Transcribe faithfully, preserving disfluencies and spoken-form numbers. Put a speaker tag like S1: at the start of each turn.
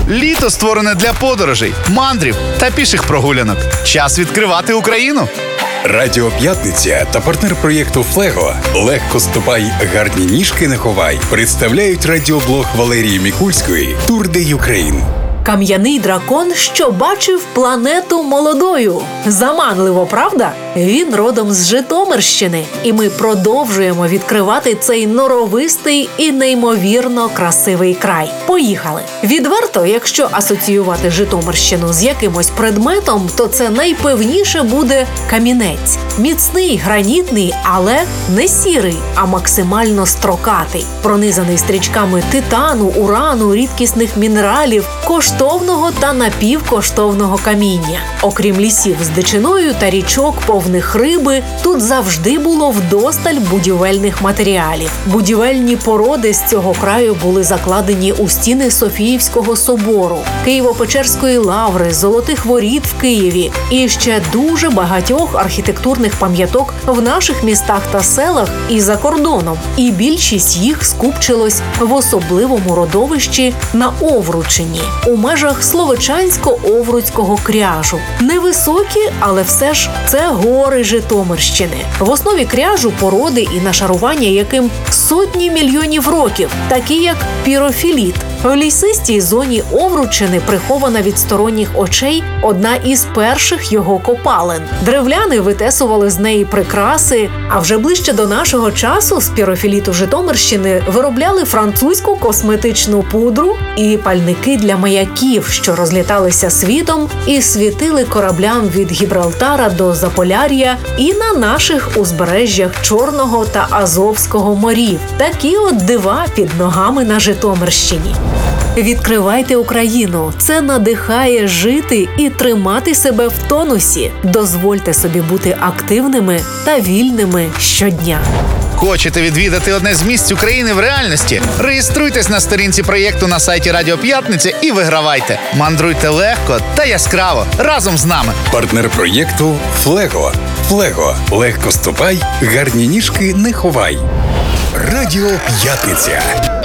S1: Літо створене для подорожей, мандрів та піших прогулянок. Час відкривати Україну.
S2: Радіо П'ятниця та партнер проєкту «Флего» «Легко ступай, гарні ніжки не ховай» представляють радіоблог Валерії Мікульської «Тур де Юкрейн».
S3: Кам'яний дракон, що бачив планету молодою. Заманливо, правда? Він родом з Житомирщини. І ми продовжуємо відкривати цей норовистий і неймовірно красивий край. Поїхали! Відверто, якщо асоціювати Житомирщину з якимось предметом, то це найпевніше буде камінець. Міцний, гранітний, але не сірий, а максимально строкатий. Пронизаний стрічками титану, урану, рідкісних мінералів, коштовного та напівкоштовного каміння. Окрім лісів з дичиною та річок, повних риби, тут завжди було вдосталь будівельних матеріалів. Будівельні породи з цього краю були закладені у стіни Софіївського собору, Києво-Печерської лаври, Золотих воріт в Києві і ще дуже багатьох архітектурних пам'яток в наших містах та селах і за кордоном. І більшість їх скупчилось в особливому родовищі на Овручині, у межах Словечансько-Овруцького кряжу. Невисокі, але все ж це гори Житомирщини. В основі кряжу породи і нашарування, яким сотні мільйонів років, такі як пірофіліт. В лісистій зоні Овручини прихована від сторонніх очей одна із перших його копалин. Древляни витесували з неї прикраси, а вже ближче до нашого часу з пірофіліту Житомирщини виробляли французьку косметичну пудру і пальники для маяків, що розліталися світом і світили кораблям від Гібралтара до Заполяр'я і на наших узбережжях Чорного та Азовського морів. Такі от дива під ногами на Житомирщині. Відкривайте Україну. Це надихає жити і тримати себе в тонусі. Дозвольте собі бути активними та вільними щодня.
S1: Хочете відвідати одне з місць України в реальності? Реєструйтесь на сторінці проєкту на сайті Радіо П'ятниця і вигравайте. Мандруйте легко та яскраво разом з нами.
S2: Партнер проєкту «Флего». «Флего» – легко ступай, гарні ніжки не ховай. Радіо П'ятниця.